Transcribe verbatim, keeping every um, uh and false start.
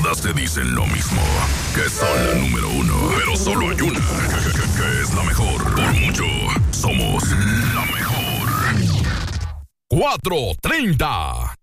Todas te dicen lo mismo, que son la número uno. Pero solo hay una, que, que, que, que es la mejor. Por mucho, somos la mejor. cuatro treinta.